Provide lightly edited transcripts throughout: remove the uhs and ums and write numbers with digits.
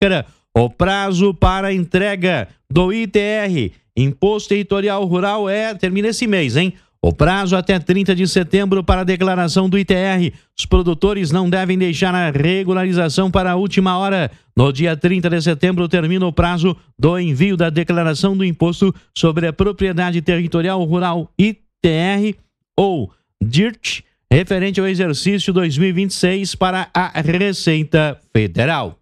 Chácara. O prazo para entrega do ITR, Imposto Territorial Rural, termina esse mês, hein? O prazo até 30 de setembro para a declaração do ITR. Os produtores não devem deixar a regularização para a última hora. No dia 30 de setembro termina o prazo do envio da declaração do Imposto sobre a Propriedade Territorial Rural, ITR ou DIRT, referente ao exercício 2026 para a Receita Federal.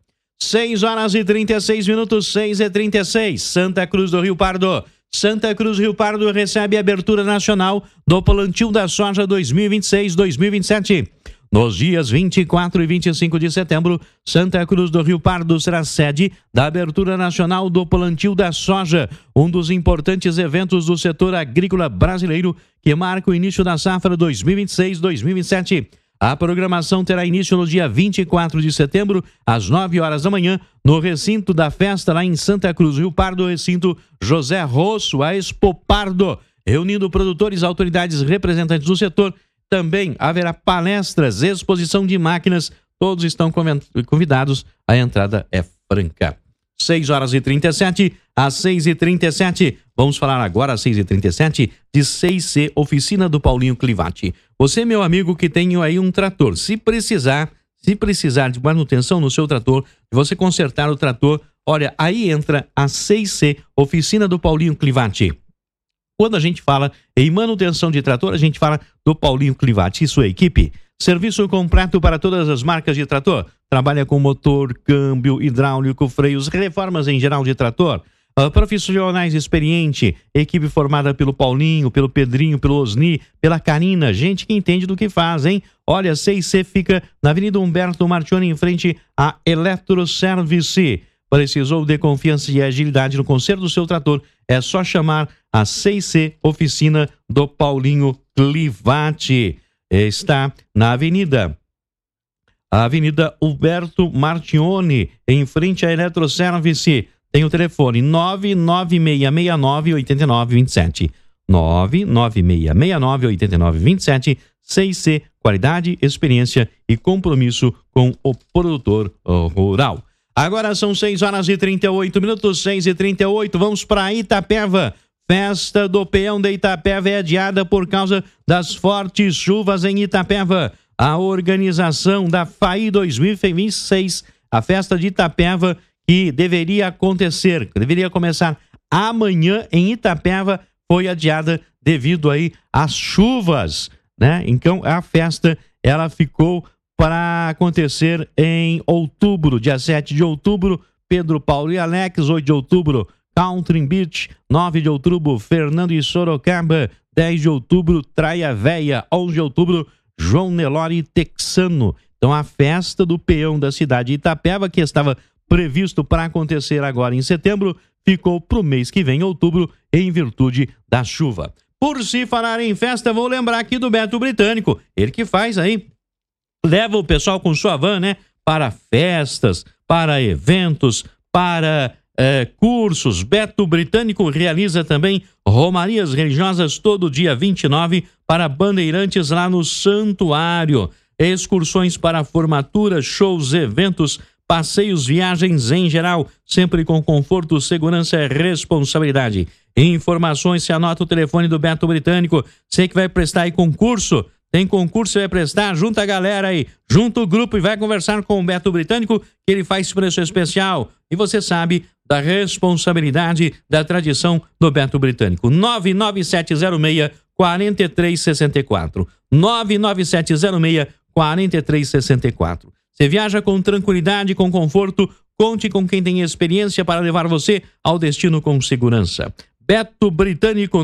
6h36, 6h36, Santa Cruz do Rio Pardo. Santa Cruz Rio Pardo recebe a abertura nacional do Plantio da Soja 2026-2027. Nos dias 24 e 25 de setembro, Santa Cruz do Rio Pardo será sede da abertura nacional do Plantio da Soja, um dos importantes eventos do setor agrícola brasileiro que marca o início da safra 2026-2027. A programação terá início no dia 24 de setembro, às 9 horas da manhã, no recinto da festa lá em Santa Cruz Rio Pardo, recinto José Rosso, a Expo Pardo, reunindo produtores, autoridades, representantes do setor. Também haverá palestras, exposição de máquinas, todos estão convidados, a entrada é franca. 6h37, às 6h37. Vamos falar agora, às 6h37, de 6C, Oficina do Paulinho Clivati. Você, meu amigo, que tem aí um trator, se precisar de manutenção no seu trator, de você consertar o trator, olha, aí entra a 6C, Oficina do Paulinho Clivati. Quando a gente fala em manutenção de trator, a gente fala do Paulinho Clivati e sua equipe. Serviço completo para todas as marcas de trator. Trabalha com motor, câmbio, hidráulico, freios, reformas em geral de trator. Profissionais experientes, equipe formada pelo Paulinho, pelo Pedrinho, pelo Osni, pela Karina, gente que entende do que faz, hein? Olha, 6C fica na Avenida Humberto Martioni, em frente à Eletroservice. Precisou de confiança e agilidade no conserto do seu trator? É só chamar a 6C, Oficina do Paulinho Clivati. Está na Avenida Humberto Martioni, em frente à Eletroservice. Tem o telefone 99669-8927. 99669-8927. 6C, qualidade, experiência e compromisso com o produtor rural. Agora são 6h38, 6h38. Vamos para Itapeva. Festa do Peão de Itapeva é adiada por causa das fortes chuvas em Itapeva. A organização da FAI 2026, a festa de Itapeva, que deveria começar amanhã em Itapeva, foi adiada devido aí às chuvas, né? Então a festa, ela ficou para acontecer em outubro, dia 7 de outubro, Pedro Paulo e Alex, 8 de outubro, Country Beach, 9 de outubro, Fernando e Sorocaba, 10 de outubro, Traia Véia, 11 de outubro, João Nelore Texano. Então a festa do peão da cidade de Itapeva, que estava previsto para acontecer agora em setembro, ficou para o mês que vem, outubro, em virtude da chuva. Por se falar em festa, vou lembrar aqui do Beto Britânico, ele que faz aí, leva o pessoal com sua van, né, para festas, para eventos, para cursos. Beto Britânico realiza também romarias religiosas todo dia 29 para bandeirantes lá no Santuário. Excursões para formatura, shows, eventos, passeios, viagens em geral, sempre com conforto, segurança e responsabilidade. Informações, se anota o telefone do Beto Britânico. Você que vai prestar aí concurso, tem concurso, você vai prestar, junta a galera aí, junta o grupo e vai conversar com o Beto Britânico, que ele faz preço especial. E você sabe da responsabilidade, da tradição do Beto Britânico. 99706-4364. 99706-4364. Você viaja com tranquilidade, com conforto, conte com quem tem experiência para levar você ao destino com segurança. Beto Britânico,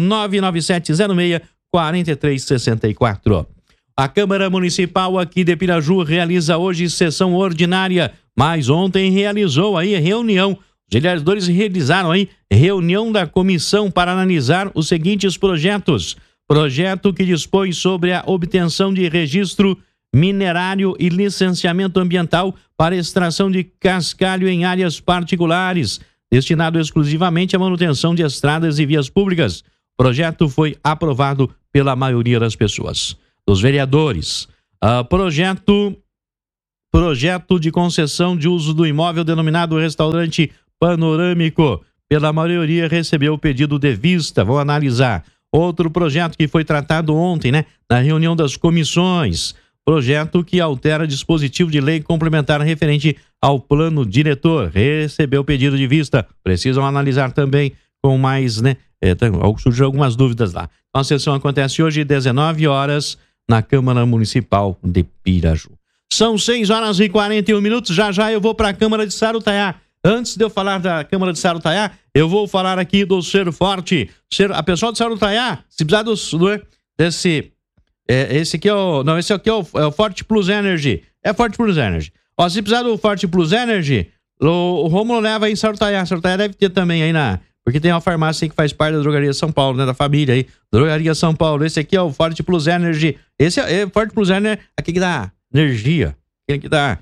99706-4364. A Câmara Municipal aqui de Piraju realiza hoje sessão ordinária, mas ontem realizou aí reunião. Os vereadores realizaram aí reunião da comissão para analisar os seguintes projetos. Projeto que dispõe sobre a obtenção de registro minerário e licenciamento ambiental para extração de cascalho em áreas particulares, destinado exclusivamente à manutenção de estradas e vias públicas. O projeto foi aprovado pela maioria das pessoas, dos vereadores. Projeto projeto de concessão de uso do imóvel denominado Restaurante Panorâmico. Pela maioria recebeu o pedido de vista, vão analisar. Outro projeto que foi tratado ontem, na reunião das comissões, projeto que altera dispositivo de lei complementar referente ao plano diretor, recebeu o pedido de vista, precisam analisar também com mais, surgiram algumas dúvidas lá. Então, a sessão acontece hoje, 19 horas, na Câmara Municipal de Piraju. São 6h41, já eu vou para a Câmara de Sarutaiá. Antes de eu falar da Câmara de Sarutaiá, eu vou falar aqui do Ser Forte. A pessoa de Sarutaiá, se precisar desse... esse aqui é o Forte Plus Energy. É Forte Plus Energy. Ó, se precisar do Forte Plus Energy, o Rômulo leva aí em Sarutaiá. Sarutaiá deve ter também aí porque tem uma farmácia aí que faz parte da Drogaria São Paulo, da família aí. Drogaria São Paulo. Esse aqui é o Forte Plus Energy. Esse é o Forte Plus Energy, aquele que dá energia. Aquele que dá,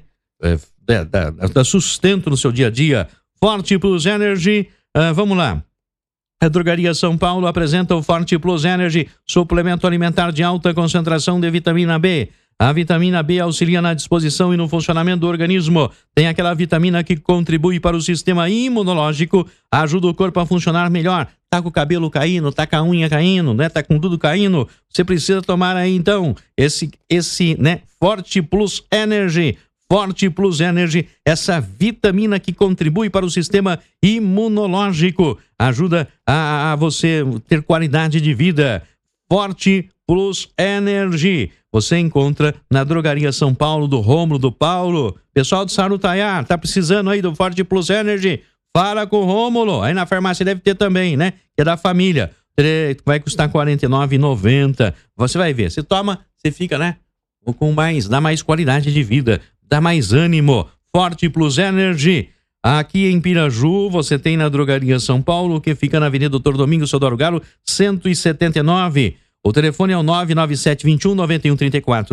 dá sustento no seu dia a dia. Forte Plus Energy. Vamos lá. A Drogaria São Paulo apresenta o Forte Plus Energy, suplemento alimentar de alta concentração de vitamina B. A vitamina B auxilia na disposição e no funcionamento do organismo. Tem aquela vitamina que contribui para o sistema imunológico, ajuda o corpo a funcionar melhor. Tá com o cabelo caindo, tá com a unha caindo, tá com tudo caindo. Você precisa tomar aí então esse Forte Plus Energy. Forte Plus Energy, essa vitamina que contribui para o sistema imunológico, ajuda a você ter qualidade de vida. Forte Plus Energy, você encontra na Drogaria São Paulo, do Rômulo, do Paulo. Pessoal de Sarutaiá, tá precisando aí do Forte Plus Energy? Fala com o Rômulo, aí na farmácia deve ter também, que é da família. Vai custar R$ 49,90. Você vai ver, você toma, você fica, dá mais qualidade de vida. Dá mais ânimo. Forte Plus Energy. Aqui em Piraju, você tem na Drogaria São Paulo, que fica na Avenida Doutor Domingos Teodoro Galo, 179. O telefone é o 99721-9134.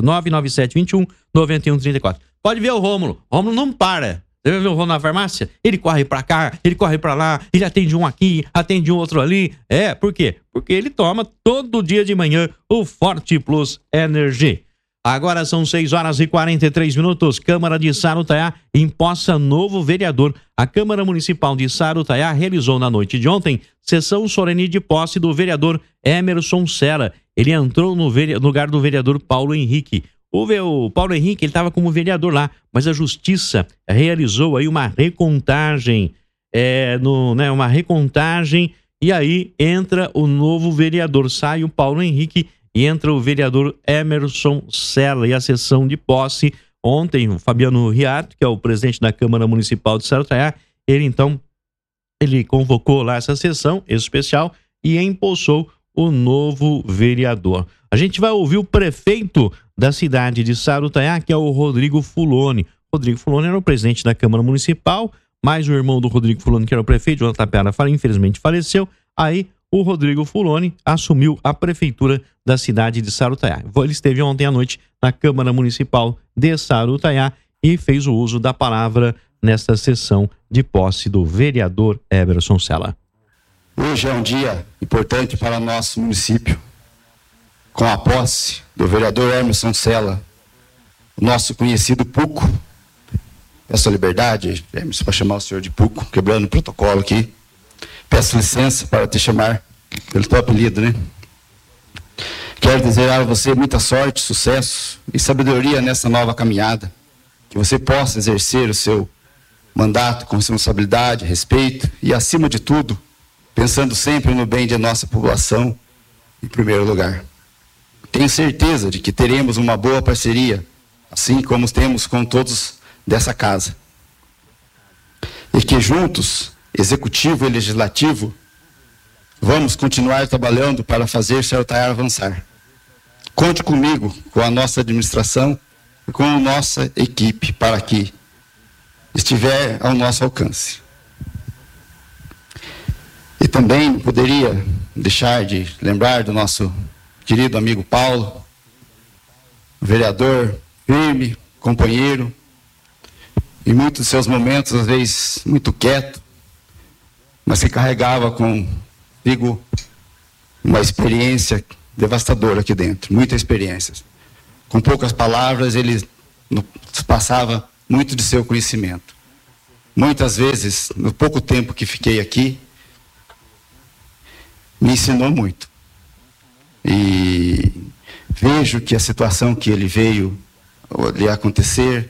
99721-9134. Pode ver o Rômulo. Rômulo não para. Você vai ver o Rômulo na farmácia? Ele corre pra cá, ele corre pra lá, ele atende um aqui, atende um outro ali. Por quê? Porque ele toma todo dia de manhã o Forte Plus Energy. Agora são 6h43. Câmara de Sarutaiá empossa novo vereador. A Câmara Municipal de Sarutaiá realizou na noite de ontem sessão solene de posse do vereador Emerson Sela. Ele entrou no lugar do vereador Paulo Henrique. O Paulo Henrique, ele estava como vereador lá, mas a Justiça realizou aí uma recontagem, uma recontagem, e aí entra o novo vereador. Sai o Paulo Henrique e entra o vereador Emerson Sela. E a sessão de posse ontem, o Fabiano Riato, que é o presidente da Câmara Municipal de Sarutaiá, ele convocou lá essa sessão especial e empossou o novo vereador. A gente vai ouvir o prefeito da cidade de Sarutaiá, que é o Rodrigo Fuloni. Rodrigo Fuloni era o presidente da Câmara Municipal, mas o irmão do Rodrigo Fuloni, que era o prefeito, João Tapiara, infelizmente faleceu. Aí o Rodrigo Fuloni assumiu a prefeitura da cidade de Sarutaiá. Ele esteve ontem à noite na Câmara Municipal de Sarutaiá e fez o uso da palavra nesta sessão de posse do vereador Emerson Sela. Hoje é um dia importante para o nosso município, com a posse do vereador Emerson Sela, o nosso conhecido Puco. Peço a liberdade, Emerson, para chamar o senhor de Puco, quebrando o protocolo aqui. Peço licença para te chamar pelo teu apelido, Quero desejar a você muita sorte, sucesso e sabedoria nessa nova caminhada. Que você possa exercer o seu mandato com responsabilidade, respeito e, acima de tudo, pensando sempre no bem de nossa população em primeiro lugar. Tenho certeza de que teremos uma boa parceria, assim como temos com todos dessa casa. E que juntos, Executivo e Legislativo, vamos continuar trabalhando para fazer Sarutaiá avançar. Conte comigo, com a nossa administração e com a nossa equipe para que estiver ao nosso alcance. E também não poderia deixar de lembrar do nosso querido amigo Paulo, vereador firme, companheiro, em muitos de seus momentos, às vezes, muito quieto, mas que carregava consigo uma experiência devastadora aqui dentro, muitas experiências. Com poucas palavras, ele passava muito de seu conhecimento. Muitas vezes, no pouco tempo que fiquei aqui, me ensinou muito. E vejo que a situação que ele veio lhe acontecer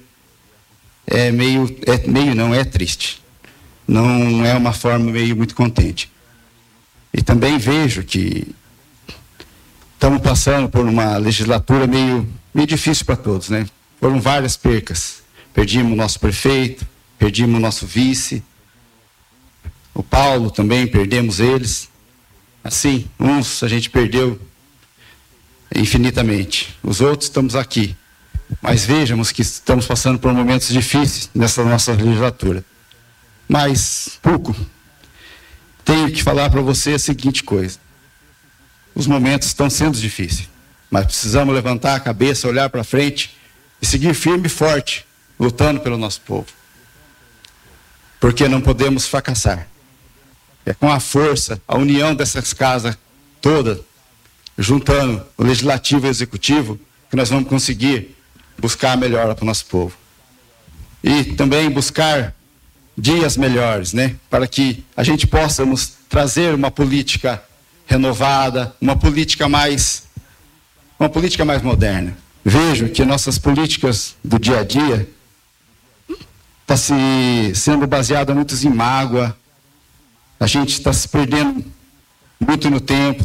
é triste. Não é uma forma meio muito contente. E também vejo que estamos passando por uma legislatura meio difícil para todos, né? Foram várias percas. Perdimos o nosso prefeito, perdimos o nosso vice, o Paulo também, perdemos eles. Assim, uns a gente perdeu infinitamente, os outros estamos aqui. Mas vejamos que estamos passando por momentos difíceis nessa nossa legislatura. Mas, Puco, tenho que falar para você a seguinte coisa. Os momentos estão sendo difíceis, mas precisamos levantar a cabeça, olhar para frente e seguir firme e forte, lutando pelo nosso povo. Porque não podemos fracassar. É com a força, a união dessas casas todas, juntando o legislativo e o executivo, que nós vamos conseguir buscar a melhora para o nosso povo. E também buscar dias melhores, né? Para que a gente possa nos trazer uma política renovada, uma política mais moderna. Vejo que nossas políticas do dia a dia está sendo baseada muito em mágoa. A gente está se perdendo muito no tempo,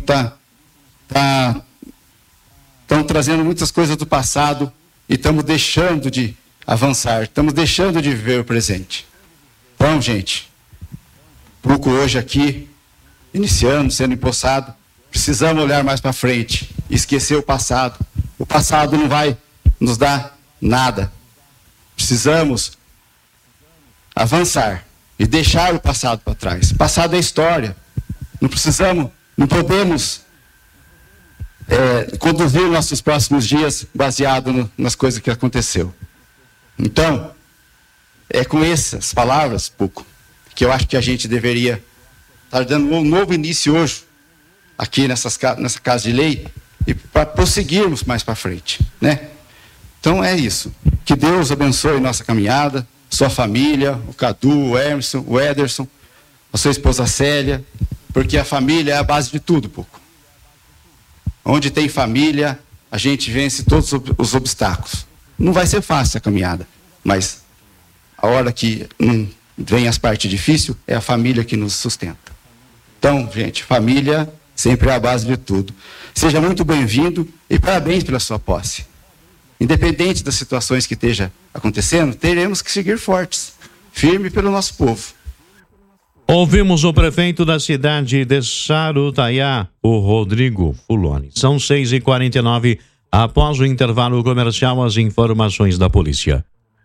estão trazendo muitas coisas do passado e estamos deixando de avançar, estamos deixando de viver o presente. Então, gente, Puco hoje aqui, iniciando, sendo empossado, precisamos olhar mais para frente, esquecer o passado. O passado não vai nos dar nada. Precisamos avançar e deixar o passado para trás. O passado é história. Não podemos conduzir nossos próximos dias baseado nas coisas que aconteceu. Então, é com essas palavras, Puco, que eu acho que a gente deveria estar dando um novo início hoje, aqui nessa Casa de Lei, e para prosseguirmos mais para frente, né? Então é isso. Que Deus abençoe nossa caminhada, sua família, o Cadu, o Emerson, o Ederson, a sua esposa Célia, porque a família é a base de tudo, Puco. Onde tem família, a gente vence todos os obstáculos. Não vai ser fácil a caminhada, mas a hora que vem as partes difíceis, é a família que nos sustenta. Então, gente, família sempre é a base de tudo. Seja muito bem-vindo e parabéns pela sua posse. Independente das situações que esteja acontecendo, teremos que seguir fortes, firme pelo nosso povo. Ouvimos o prefeito da cidade de Sarutaiá, o Rodrigo Fuloni. São 6h49. Após o intervalo comercial, as informações da polícia.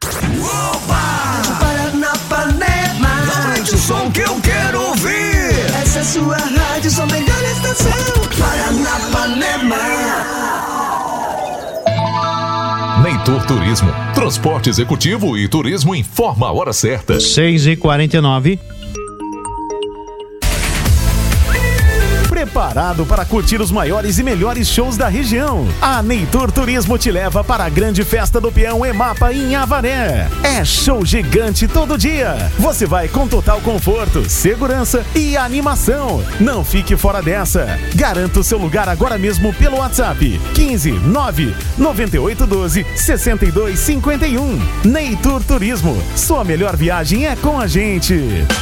Aumente o som que eu quero ouvir. Essa é sua rádio, sua melhor estação. Paranapanema. Neytor Turismo, transporte executivo e turismo informa a hora certa. 6h49. Preparado para curtir os maiores e melhores shows da região? A Neytor Turismo te leva para a grande festa do peão EMAPA em Avaré. É show gigante todo dia. Você vai com total conforto, segurança e animação. Não fique fora dessa. Garanta o seu lugar agora mesmo pelo WhatsApp 15 9 9812 6251. Neytor Turismo. Sua melhor viagem é com a gente.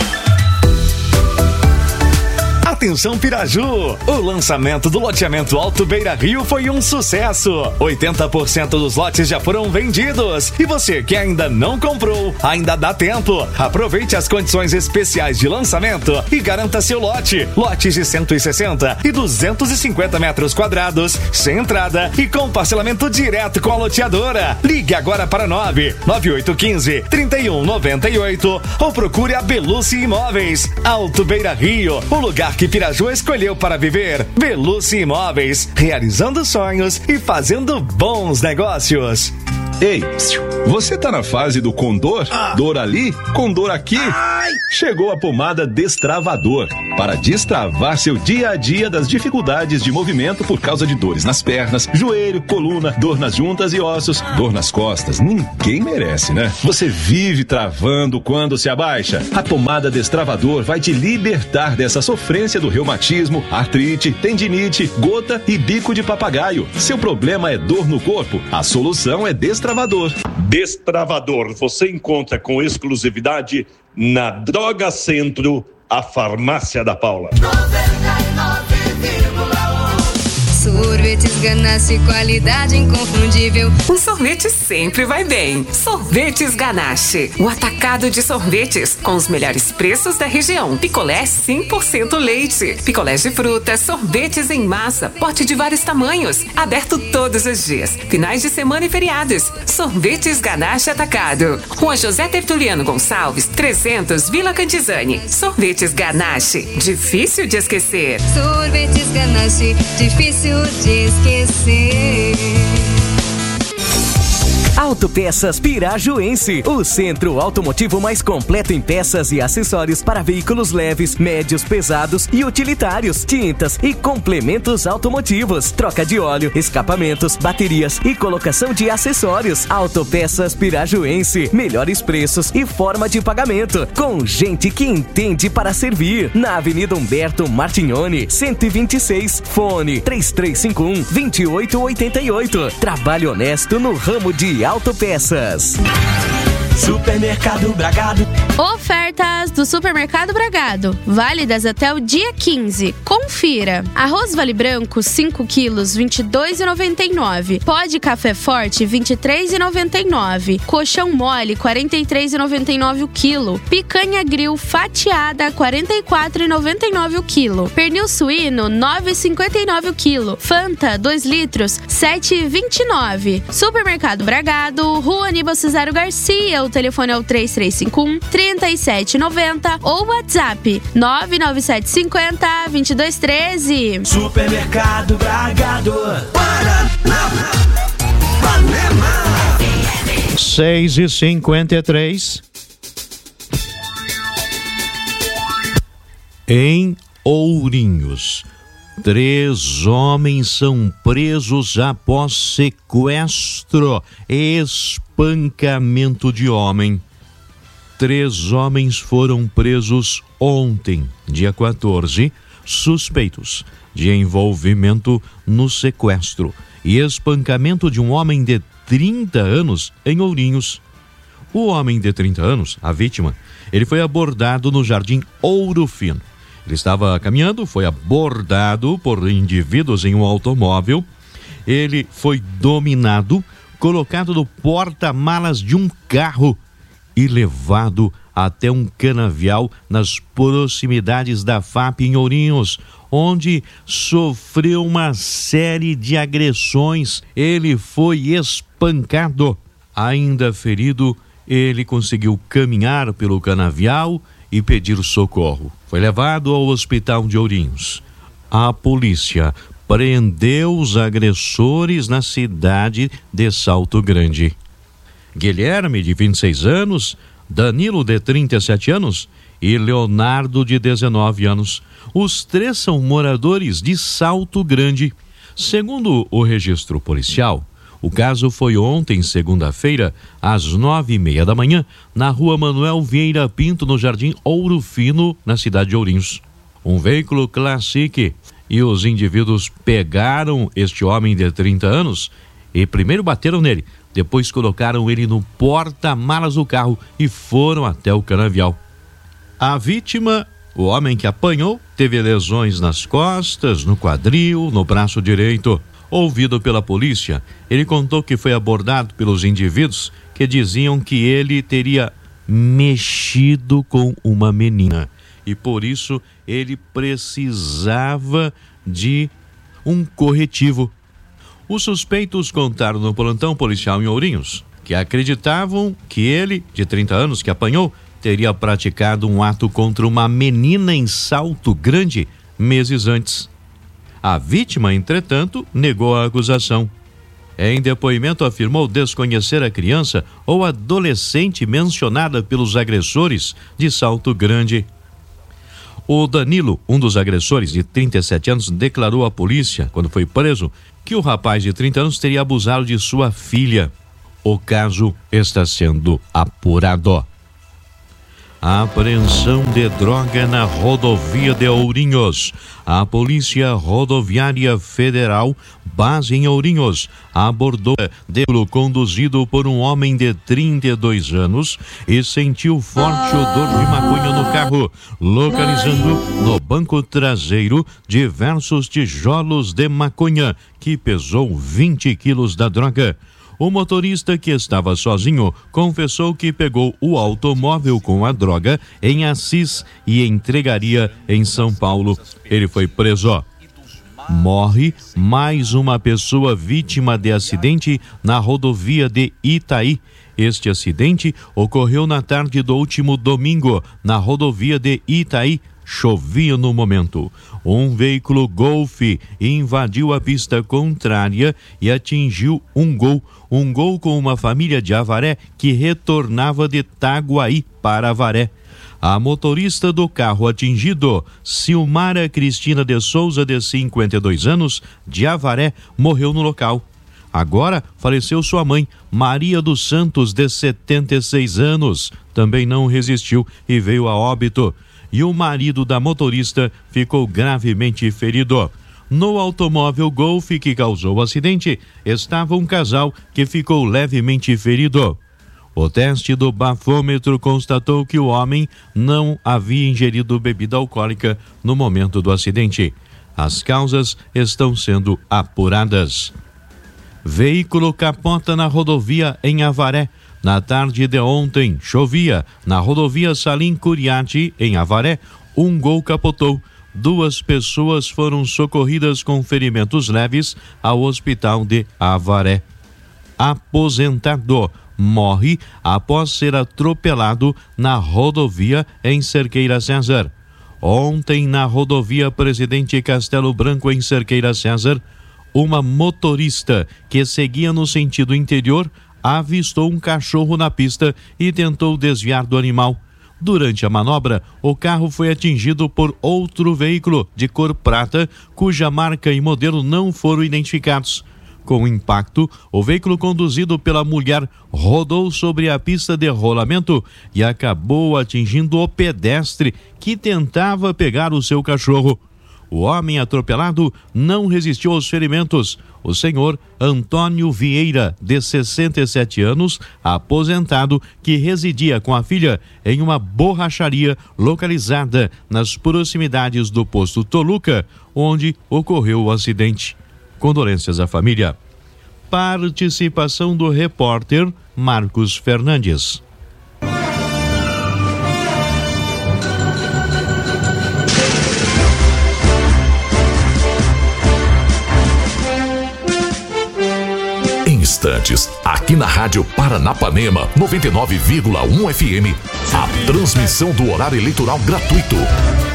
Atenção Piraju, o lançamento do loteamento Alto Beira Rio foi um sucesso. 80% dos lotes já foram vendidos. E você que ainda não comprou, ainda dá tempo. Aproveite as condições especiais de lançamento e garanta seu lote. Lotes de 160 e 250 metros quadrados, sem entrada e com parcelamento direto com a loteadora. Ligue agora para 99815-3198 ou procure a Belucci Imóveis. Alto Beira Rio, o lugar que Piraju escolheu para viver. Belucci Imóveis, realizando sonhos e fazendo bons negócios. Ei, você tá na fase do condor? Dor ali, condor aqui? Chegou a pomada Destravador para destravar seu dia a dia das dificuldades de movimento por causa de dores nas pernas, joelho, coluna, dor nas juntas e ossos, dor nas costas. Ninguém merece, né? Você vive travando quando se abaixa. A pomada Destravador vai te libertar dessa sofrência do reumatismo, artrite, tendinite, gota e bico de papagaio. Seu problema é dor no corpo? A solução é Destravador. Destravador você encontra com exclusividade na Droga Centro, a farmácia da Paula. 99,1 Sorvetes Ganache, qualidade inconfundível. Um sorvete sempre vai bem. Sorvetes Ganache, o atacado de sorvetes com os melhores preços da região. Picolé 100% leite, picolés de frutas, sorvetes em massa, pote de vários tamanhos, aberto todos os dias, finais de semana e feriados. Sorvetes Ganache Atacado, Rua José Tertuliano Gonçalves, 300, Vila Cantizani. Sorvetes Ganache, difícil de esquecer. Sorvetes Ganache, difícil de esquecer. Autopeças Pirajuense, o centro automotivo mais completo em peças e acessórios para veículos leves, médios, pesados e utilitários, tintas e complementos automotivos, troca de óleo, escapamentos, baterias e colocação de acessórios. Autopeças Pirajuense, melhores preços e forma de pagamento, com gente que entende para servir. Na Avenida Humberto Martignoni, 126, fone 3351-2888. Trabalho honesto no ramo de autopeças. Supermercado Bragado. Ofertas do Supermercado Bragado, válidas até o dia 15. Confira. Arroz Vale Branco 5 quilos, R$ 22,99. Pó de café forte, R$ 23,99. Colchão mole, R$ 43,99 o quilo. Picanha grill fatiada, R$ 44,99 o quilo. Pernil suíno, R$ 9,59 o quilo. Fanta 2 litros, R$ 7,29. Supermercado Bragado, Rua Aníbal Cesário Garcia. O telefone é o 3351-3790 ou WhatsApp 99750-2213. Supermercado Bragado. Paraná. Panema. 6h53. Em Ourinhos, 3 homens são presos após sequestro e espancamento de homem. 3 homens foram presos ontem, dia 14, suspeitos de envolvimento no sequestro e espancamento de um homem de 30 anos em Ourinhos. O homem de 30 anos, a vítima, ele foi abordado no Jardim Ouro Fino. Ele estava caminhando, foi abordado por indivíduos em um automóvel. Ele foi dominado, colocado no porta-malas de um carro e levado até um canavial nas proximidades da FAP em Ourinhos, onde sofreu uma série de agressões. Ele foi espancado. Ainda ferido, ele conseguiu caminhar pelo canavial e pedir socorro. Foi levado ao hospital de Ourinhos. A polícia prendeu os agressores na cidade de Salto Grande. Guilherme, de 26 anos, Danilo, de 37 anos e Leonardo, de 19 anos. Os 3 são moradores de Salto Grande. Segundo o registro policial, o caso foi ontem, segunda-feira, às 9h30 da manhã, na rua Manuel Vieira Pinto, no Jardim Ouro Fino, na cidade de Ourinhos. Um veículo Classic e os indivíduos pegaram este homem de 30 anos e primeiro bateram nele, depois colocaram ele no porta-malas do carro e foram até o canavial. A vítima, o homem que apanhou, teve lesões nas costas, no quadril, no braço direito. Ouvido pela polícia, ele contou que foi abordado pelos indivíduos que diziam que ele teria mexido com uma menina e por isso ele precisava de um corretivo. Os suspeitos contaram no plantão policial em Ourinhos que acreditavam que ele, de 30 anos, que apanhou, teria praticado um ato contra uma menina em Salto Grande meses antes. A vítima, entretanto, negou a acusação. em depoimento, afirmou desconhecer a criança ou adolescente mencionada pelos agressores de Salto Grande. O Danilo, um dos agressores de 37 anos, declarou à polícia, quando foi preso, que o rapaz de 30 anos teria abusado de sua filha. O caso está sendo apurado. A apreensão de droga na rodovia de Ourinhos. A Polícia Rodoviária Federal, base em Ourinhos, abordou veículo conduzido por um homem de 32 anos e sentiu forte odor de maconha no carro, localizando no banco traseiro diversos tijolos de maconha, que pesou 20 quilos da droga. O motorista, que estava sozinho, confessou que pegou o automóvel com a droga em Assis e entregaria em São Paulo. Ele foi preso. Morre mais uma pessoa vítima de acidente na rodovia de Itaí. Este acidente ocorreu na tarde do último domingo, na rodovia de Itaí. Chovia no momento. Um veículo Golf invadiu a pista contrária e atingiu um gol com uma família de Avaré que retornava de Itaguaí para Avaré. A motorista do carro atingido, Silmara Cristina de Souza, de 52 anos, de Avaré, morreu no local. Agora faleceu sua mãe, Maria dos Santos, de 76 anos. Também não resistiu e veio a óbito. E o marido da motorista ficou gravemente ferido. No automóvel Golf que causou o acidente, estava um casal que ficou levemente ferido. O teste do bafômetro constatou que o homem não havia ingerido bebida alcoólica no momento do acidente. As causas estão sendo apuradas. Veículo capota na rodovia em Avaré. Na tarde de ontem, chovia. Na rodovia Salim Curiati, em Avaré, um Gol capotou. 2 pessoas foram socorridas com ferimentos leves ao hospital de Avaré. Aposentado morre após ser atropelado na rodovia em Cerqueira César. Ontem, na rodovia Presidente Castelo Branco, em Cerqueira César, uma motorista que seguia no sentido interior avistou um cachorro na pista e tentou desviar do animal. Durante a manobra, o carro foi atingido por outro veículo de cor prata, cuja marca e modelo não foram identificados. Com o impacto, o veículo conduzido pela mulher rodou sobre a pista de rolamento e acabou atingindo o pedestre que tentava pegar o seu cachorro. O homem atropelado não resistiu aos ferimentos. O senhor Antônio Vieira, de 67 anos, aposentado, que residia com a filha em uma borracharia localizada nas proximidades do posto Toluca, onde ocorreu o acidente. Condolências à família. Participação do repórter Marcos Fernandes. Instantes, aqui na Rádio Paranapanema 99,1 FM, a transmissão do horário eleitoral gratuito.